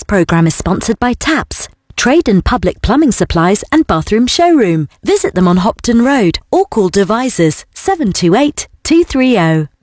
programme is sponsored by Taps, Trade and Public Plumbing Supplies and Bathroom Showroom. Visit them on Hopton Road or call Devisors 728 230.